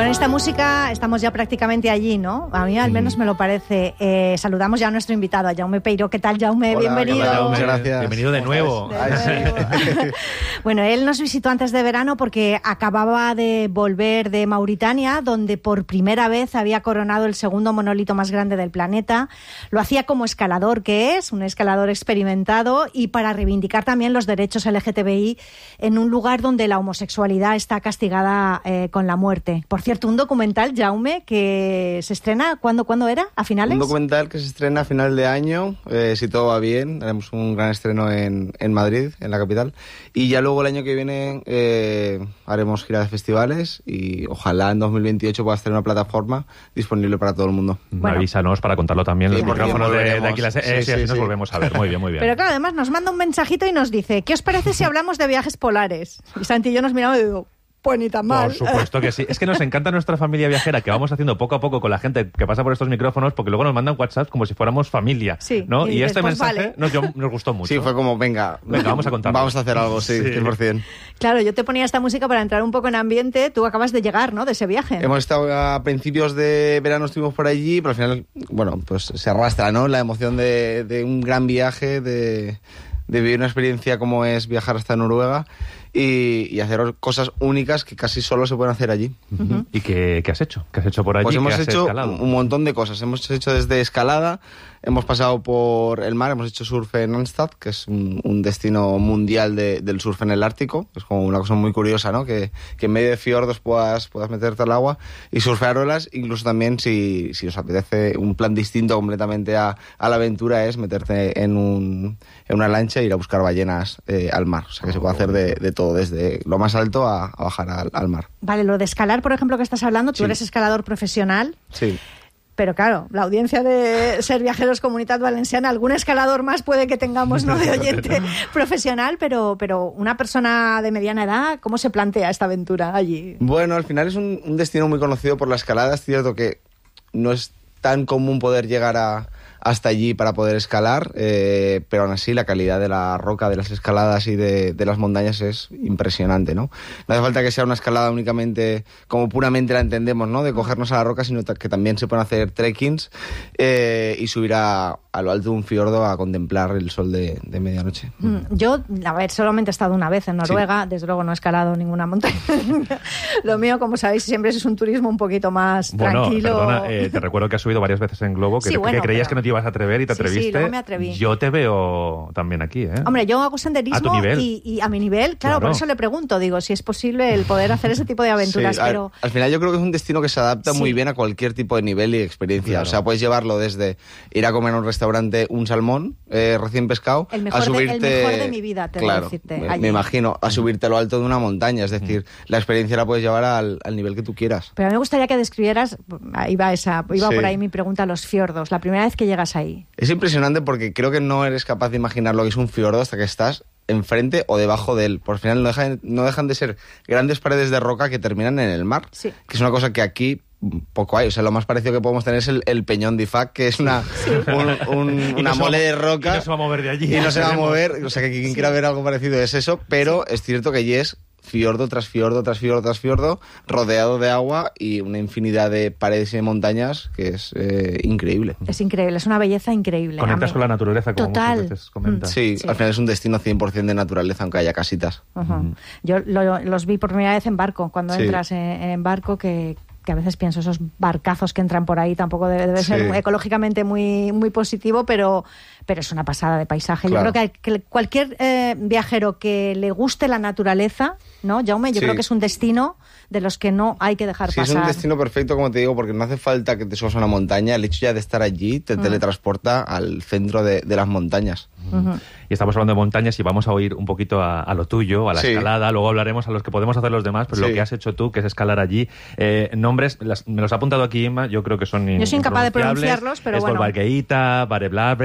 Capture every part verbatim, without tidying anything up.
Con esta música estamos ya prácticamente allí, ¿no? A mí al menos me lo parece. Eh, saludamos ya a nuestro invitado, a Jaume Peiró. ¿Qué tal, Jaume? Hola, bienvenido. Hola, Muchas gracias. Bienvenido de nuevo. De nuevo. Bueno, él nos visitó antes de verano porque acababa de volver de Mauritania, donde por primera vez había coronado el segundo monolito más grande del planeta. Lo hacía como escalador que es, un escalador experimentado, y para reivindicar también los derechos L G T B I en un lugar donde la homosexualidad está castigada eh, con la muerte. Por cierto, un documental, Jaume, que se estrena, ¿cuándo, ¿cuándo era? ¿A finales? Un documental que se estrena a final de año, eh, si todo va bien. Haremos un gran estreno en, en Madrid, en la capital. Y ya luego el año que viene eh, haremos gira de festivales y ojalá en dos mil veintiocho pueda estar en una plataforma disponible para todo el mundo. Bueno, avísanos para contarlo también en sí, los micrófonos de, de aquí. Las, eh, sí, sí, sí, así sí. nos volvemos a ver. Muy bien, muy bien. Pero claro, además nos manda un mensajito y nos dice, ¿qué os parece si hablamos de viajes polares? Y Santi y yo nos miramos y digo, pues ni tan mal. Por supuesto que sí. Es que nos encanta nuestra familia viajera, que vamos haciendo poco a poco con la gente que pasa por estos micrófonos, porque luego nos mandan WhatsApp como si fuéramos familia. Sí, ¿no? y Y, dices, este pues mensaje vale. nos, yo- nos gustó mucho. Sí, fue como, venga, Venga, vamos a contarlo. Vamos a hacer algo, sí, Sí. cien por ciento. Claro, yo te ponía esta música para entrar un poco en ambiente. Tú acabas de llegar, ¿no?, de ese viaje. Hemos estado a principios de verano, estuvimos por allí, pero al final, bueno, pues se arrastra, ¿no? La emoción de, de un gran viaje, de, de vivir una experiencia como es viajar hasta Noruega y, y hacer cosas únicas que casi solo se pueden hacer allí. Uh-huh. ¿Y qué, qué has hecho? ¿Qué has hecho por allí? Pues hemos ¿Qué has hecho escalado? un montón de cosas. Hemos hecho desde escalada, hemos pasado por el mar, hemos hecho surf en Anstad, que es un, un destino mundial de, del surf en el Ártico. Es como una cosa muy curiosa, ¿no? Que, que en medio de fiordos puedas, puedas meterte al agua y surfear olas. Incluso también, si, si os apetece un plan distinto completamente a, a la aventura, es meterte en, un, en una lancha e ir a buscar ballenas eh, al mar. O sea que se puede hacer de, de todo, desde lo más alto a, a bajar al, al mar. Vale, lo de escalar, por ejemplo, que estás hablando, tú Sí. eres escalador profesional. Sí. Pero claro, la audiencia de Ser Viajeros Comunitat Valenciana, algún escalador más puede que tengamos, ¿no?, de oyente profesional, pero, pero una persona de mediana edad, ¿cómo se plantea esta aventura allí? Bueno, al final es un, un destino muy conocido por la escalada. Es cierto que no es tan común poder llegar a, hasta allí para poder escalar, eh, pero aún así la calidad de la roca, de las escaladas y de, de las montañas es impresionante, ¿no? No hace falta que sea una escalada únicamente como puramente la entendemos, ¿no?, de cogernos a la roca, sino que también se pueden hacer trekkings eh, y subir a, a lo alto de un fiordo a contemplar el sol de, de medianoche. Mm, Yo, a ver, solamente he estado una vez en Noruega, sí. Desde luego no he escalado ninguna montaña. Lo mío, como sabéis, siempre es un turismo un poquito más Bueno, tranquilo. perdona, eh, te recuerdo que has subido varias veces en globo, que, Sí, que bueno, creías pero- que no te ibas a atrever y te Sí, sí, atreviste. luego me atreví. Yo te veo también aquí, ¿eh? Hombre, yo hago senderismo A tu nivel. y, y a mi nivel, claro, Claro. por eso le pregunto, digo, si es posible el poder hacer ese tipo de aventuras, Sí, al- pero... al final yo creo que es un destino que se adapta Sí. muy bien a cualquier tipo de nivel y experiencia. Claro. O sea, puedes llevarlo desde ir a comer a un restaurante un salmón eh, recién pescado El mejor a de- el subirte... mejor de mi vida, te voy a claro, decirte, me, allí. me imagino, a subirte a lo alto de una montaña. Es decir, la experiencia la puedes llevar al, al nivel que tú quieras. Pero a mí me gustaría que describieras, iba, esa, iba Sí. por ahí mi pregunta, los fiordos, la primera vez que llegas ahí. Es impresionante porque creo que no eres capaz de imaginar lo que es un fiordo hasta que estás enfrente o debajo de él. Por final no dejan, no dejan de ser grandes paredes de roca que terminan en el mar. Sí. Que es una cosa que aquí poco hay. O sea, lo más parecido que podemos tener es el, el Peñón de Ifac, que es una, un- un- Y una no se va- mole de y roca. no se va a mover de allí. Y no se va a Veremos. mover. O sea, que quien quiera ver algo parecido es eso. Pero es cierto que allí es fiordo tras fiordo, tras fiordo, tras fiordo, rodeado de agua y una infinidad de paredes y de montañas que es eh, increíble. Es increíble, es una belleza increíble. Conectas A mí- con la naturaleza, como Total. muchas veces comentas. Sí, Sí. al final es un destino cien por ciento de naturaleza, aunque haya casitas. Ujú. Yo lo- los vi por primera vez en barco, cuando Sí. entras en, en barco, que, que a veces pienso, esos barcazos que entran por ahí tampoco debe, debe ser Sí. ecológicamente muy, muy positivo, pero, pero es una pasada de paisaje. Claro. Yo creo que, que cualquier eh, viajero que le guste la naturaleza, ¿no, Jaume? Yo Sí. creo que es un destino de los que no hay que dejar Sí, es pasar. un destino perfecto, como te digo, porque no hace falta que te subas a una montaña. El hecho ya de estar allí te Mm. teletransporta al centro de, de las montañas. Ujú. Y estamos hablando de montañas y vamos a oír un poquito a, a lo tuyo, a la Sí. escalada, luego hablaremos a los que podemos hacer los demás, pero Sí. lo que has hecho tú, que es escalar allí. Eh, nombres, las- me los ha apuntado aquí Inma, yo creo que son Yo soy incapaz de impronunciables. pronunciarlos, pero es bueno. Volvargeita, Bareblavren,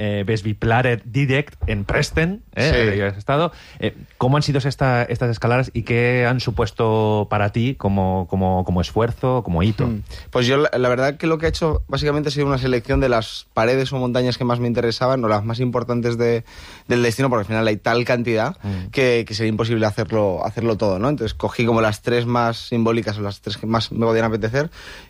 eh, Vesviplaret Direct en Presten, eh, Sí. has estado. Eh, ¿Cómo han sido esta, estas escaladas y qué han supuesto para ti como, como, como esfuerzo, como hito? Mm. Pues yo, la, la verdad que lo que he hecho básicamente ha sido una selección de las paredes o montañas que más me interesaban o las más importantes de, del destino, porque al final hay tal cantidad Mm. que, que sería imposible hacerlo, hacerlo todo, ¿no? Entonces cogí como las tres más simbólicas o las tres que más me podían apetecer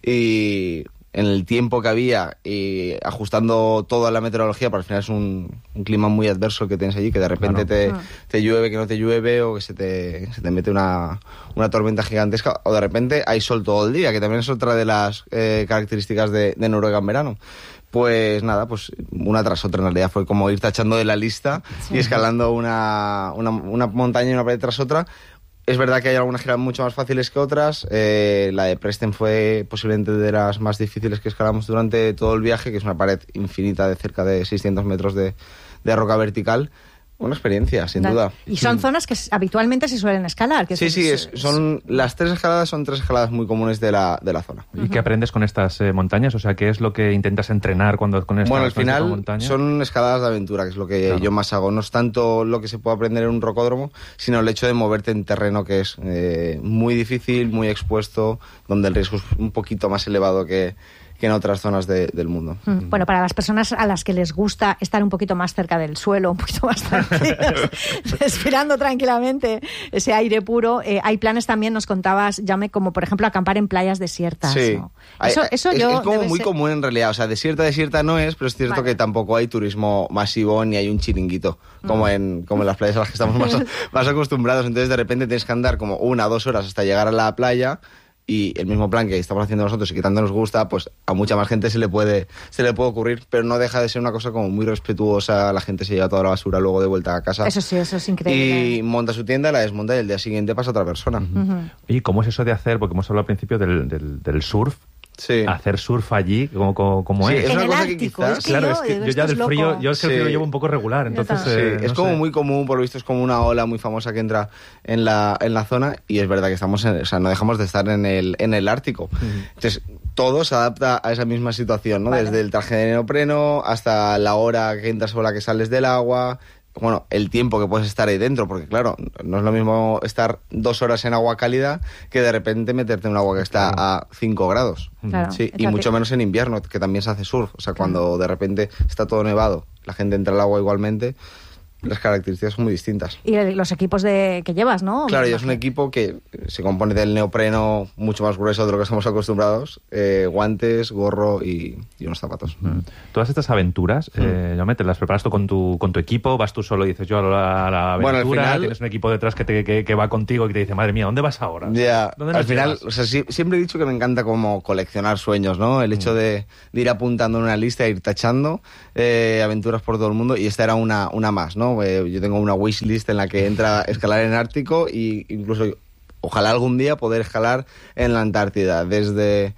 y en el tiempo que había y ajustando toda la meteorología, porque al final es un, un clima muy adverso el que tienes allí, que de repente Claro. te, te llueve, que no te llueve, o que se te, se te mete una, una tormenta gigantesca, o de repente hay sol todo el día, que también es otra de las eh, características de, de Noruega en verano. Pues nada, pues una tras otra en realidad fue como ir tachando de la lista y escalando una, una, una montaña y una pared tras otra. Es verdad que hay algunas que eran mucho más fáciles que otras. Eh, la de Presten fue posiblemente de las más difíciles que escalamos durante todo el viaje, que es una pared infinita de cerca de seiscientos metros de, de roca vertical. Una experiencia, sin duda. Y son zonas que habitualmente se suelen escalar. Que Sí, es, sí, es, son las tres escaladas son tres escaladas muy comunes de la, de la zona. ¿Y qué aprendes con estas eh, montañas? O sea, ¿qué es lo que intentas entrenar cuando con estas Bueno, al con esta final montaña? son escaladas de aventura, que es lo que Claro. yo más hago. No es tanto lo que se puede aprender en un rocódromo, sino el hecho de moverte en terreno que es eh, muy difícil, muy expuesto, donde el riesgo es un poquito más elevado que, que en otras zonas de- del mundo. Mm, Bueno, para las personas a las que les gusta estar un poquito más cerca del suelo, un poquito más tranquilos, respirando tranquilamente ese aire puro, eh, hay planes también, nos contabas, Jaume, como por ejemplo acampar en playas desiertas. Sí. ¿no? Hay- Eso, eso es, yo es como debe muy ser- común en realidad. O sea, desierta, desierta no es, pero es cierto Vale. que tampoco hay turismo masivo ni hay un chiringuito como, en, como en las playas a las que estamos más, más acostumbrados. Entonces, de repente tienes que andar como una o dos horas hasta llegar a la playa. Y el mismo plan que estamos haciendo nosotros y que tanto nos gusta, pues a mucha más gente se le puede se le puede ocurrir, pero no deja de ser una cosa como muy respetuosa. La gente se lleva toda la basura luego de vuelta a casa. Eso sí, eso es increíble. Y monta su tienda, la desmonta y el día siguiente pasa otra persona. Ujú. ¿Y cómo es eso de hacer? Porque hemos hablado al principio del, del, del surf. Sí. Hacer surf allí, ¿cómo, cómo, cómo Sí, es? es En una el cosa que Ártico, quizás- es que Claro, yo es que digo, yo esto ya es del loco. frío, yo es que el frío Sí. lo llevo un poco regular, entonces... también. eh, Sí, no es como sé. muy común, por lo visto es como una ola muy famosa que entra en la, en la zona y es verdad que estamos en, o sea, no dejamos de estar en el, en el Ártico. Entonces, todo se adapta a esa misma situación, ¿no? Vale. Desde el traje de neopreno hasta la hora que entras o la que sales del agua. Bueno, el tiempo que puedes estar ahí dentro, porque claro, no es lo mismo estar dos horas en agua cálida que de repente meterte en un agua que está a cinco grados. Claro. Sí, y Entonces- mucho menos en invierno, que también se hace surf. O sea, cuando de repente está todo nevado, la gente entra al agua igualmente, las características son muy distintas. Y el- los equipos de que llevas, ¿no? Claro, Me y es un imagino. equipo que se compone del neopreno mucho más grueso de lo que estamos acostumbrados, eh, guantes, gorro y, y unos zapatos. Mm. Todas estas aventuras, eh, Jaume, ¿te las preparas tú con tu, con tu equipo? ¿Vas tú solo y dices yo a la, a la Bueno, al aventura? final- ¿Tienes un equipo detrás que, te, que, que va contigo y que te dice, madre mía, ¿dónde vas ahora? Ya, ¿Dónde al nos final, llevas? o sea, sí- siempre he dicho que me encanta como coleccionar sueños, ¿no? El hecho de, de ir apuntando en una lista, ir tachando eh, aventuras por todo el mundo y esta era una, una más, ¿no? Eh, yo tengo una wishlist en la que entra escalar en Ártico e incluso ojalá algún día poder escalar en la Antártida, desde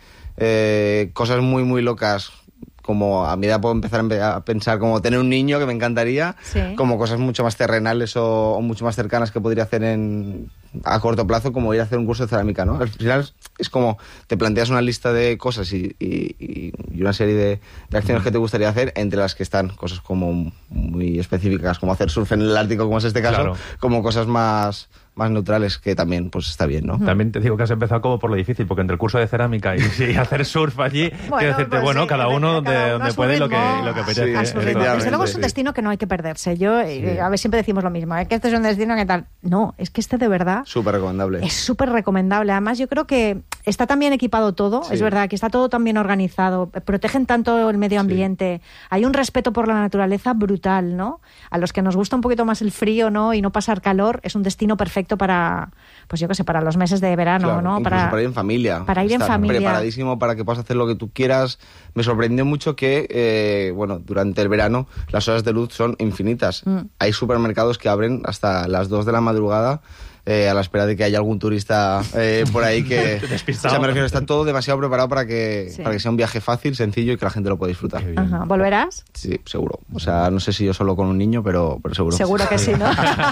eh, cosas muy muy locas como a mi edad puedo empezar a empe- a pensar como tener un niño que me encantaría, Sí. como cosas mucho más terrenales o, o mucho más cercanas que podría hacer en a corto plazo, como ir a hacer un curso de cerámica, ¿no? Al final es como te planteas una lista de cosas y, y- y- y una serie de, de acciones que te gustaría hacer, entre las que están cosas como muy específicas, como hacer surf en el Ártico, como es este caso, Claro. como cosas más, más neutrales, que también pues está bien, ¿no? También te digo que has empezado como por lo difícil, porque entre el curso de cerámica y, y hacer surf allí, quiero decirte, pues bueno, sí, cada uno donde, cada uno a donde su puede y lo que, ritmo. y lo que Sí, apetece. A ¿eh? su ritmo. efectivamente, Desde luego es un sí. destino que no hay que perderse. Yo, eh, Sí. a ver, siempre decimos lo mismo, ¿eh? Que este es un destino que tal. No, es que este de verdad Súper recomendable. es súper recomendable. Además, yo creo que está tan bien equipado todo, Sí. es verdad, que está todo tan bien organizado, protegen tanto el medio ambiente, hay un respeto por la naturaleza brutal, ¿no? A los que nos gusta un poquito más el frío, ¿no? Y no pasar calor, es un destino perfecto para, pues yo qué sé, para los meses de verano, Claro, ¿no? incluso para, ir en familia. para ir en Estar familia. preparadísimo para que puedas hacer lo que tú quieras. Me sorprendió mucho que, eh, bueno, durante el verano las horas de luz son infinitas. Mm. Hay supermercados que abren hasta las dos de la madrugada eh, a la espera de que haya algún turista eh, por ahí que... o sea, me refiero, está todo demasiado preparado para que, sí. para que sea un viaje fácil, sencillo y que la gente lo pueda disfrutar. Ajá. ¿Volverás? Sí, seguro. O sea, no sé si yo solo con un niño, pero, pero seguro. Seguro que sí, ¿no?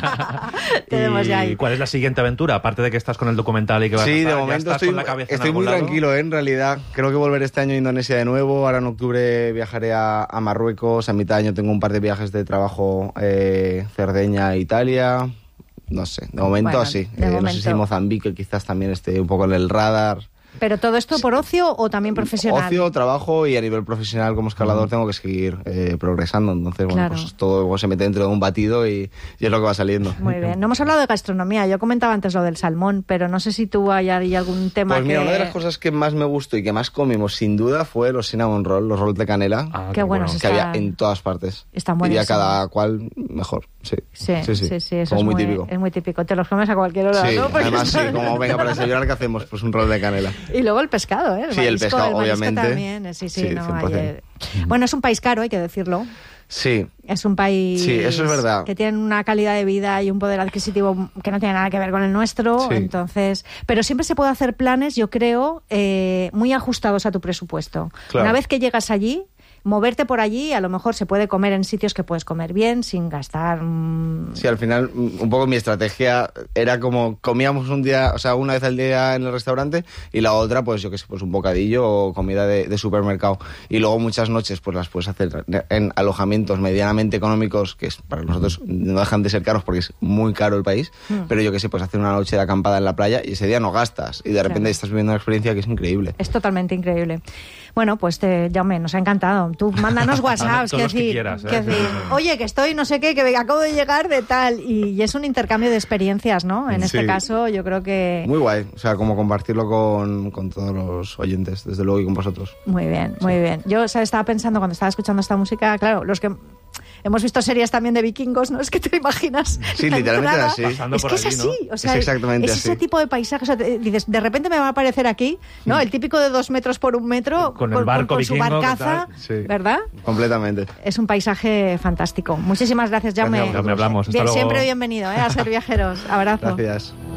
Tenemos ya ahí. ¿Y cuál es la siguiente aventura? Aparte de que estás con el documental y que vas sí, a estar, de momento estás estoy, con la cabeza estoy muy lado? tranquilo, ¿eh? En realidad. Creo que volveré este año a Indonesia de nuevo. Ahora en octubre viajaré a, a Marruecos. A mitad de año tengo un par de viajes de trabajo, eh, Cerdeña, Italia. No sé, de momento bueno, así. De eh, momento. No sé si Mozambique quizás también esté un poco en el radar. ¿Pero todo esto por ocio o también profesional? Ocio, trabajo y a nivel profesional como escalador mm. tengo que seguir eh, progresando. Entonces, bueno, claro. pues todo se mete dentro de un batido y, y es lo que va saliendo. Muy bien. No hemos hablado de gastronomía. Yo comentaba antes lo del salmón, pero no sé si tú hay, hay algún tema pues que... mira, una de las cosas que más me gustó y que más comimos, sin duda, fue los cinnamon roll, los rolls de canela. Ah, qué bueno. Que está... había en todas partes. Están buenos. Diría cada cual mejor. Sí, sí, sí. sí, sí eso como es muy, muy típico. Es muy típico. Te los comes a cualquier hora, sí, ¿no? Porque además, son... sí, como venga para desayunar, ¿qué hacemos? Pues un roll de canela. Y luego el pescado, ¿eh? El sí, marisco, el pescado, el marisco obviamente. También. Sí, sí, sí no, cien por ciento. Hay... Bueno, es un país caro, hay que decirlo. Sí. Es un país sí, eso es verdad. que tiene una calidad de vida y un poder adquisitivo que no tiene nada que ver con el nuestro. Sí. Entonces, pero siempre se puede hacer planes, yo creo, eh, muy ajustados a tu presupuesto. Claro. Una vez que llegas allí, moverte por allí, a lo mejor se puede comer en sitios que puedes comer bien sin gastar... Mmm... Sí, al final, un poco mi estrategia era como comíamos un día, o sea, una vez al día en el restaurante y la otra, pues yo qué sé, pues un bocadillo o comida de, de supermercado. Y luego muchas noches, pues las puedes hacer en alojamientos medianamente económicos, que es, para nosotros no dejan de ser caros porque es muy caro el país, mm. pero yo qué sé, pues hacer una noche de acampada en la playa y ese día no gastas y de repente claro. estás viviendo una experiencia que es increíble. Es totalmente increíble. Bueno, pues te, Jaume, nos ha encantado. Tú mándanos WhatsApps, que decir, que, quieras, ¿eh? que decir, oye, que estoy no sé qué, que acabo de llegar de tal, y, y es un intercambio de experiencias, ¿no? En sí. este caso, yo creo que... Muy guay, o sea, como compartirlo con, con todos los oyentes, desde luego, y con vosotros. Muy bien, muy sí. bien. Yo, o sea, estaba pensando cuando estaba escuchando esta música, claro, los que... Hemos visto series también de vikingos, ¿no? Es que te imaginas. Sí, literalmente era así. Es que es así, ¿no? O sea, es exactamente es así. ese tipo de paisaje. O sea, te, dices, de repente me va a aparecer aquí, ¿no? El típico de dos metros por un metro, con, con, el barco con, con vikingo, su barcaza, sí. ¿verdad? Completamente. Es un paisaje fantástico. Muchísimas gracias, Jaume. Gracias, me hablamos. Hasta Bien, luego. Siempre bienvenido, ¿eh? A Ser Viajeros. Abrazo. Gracias.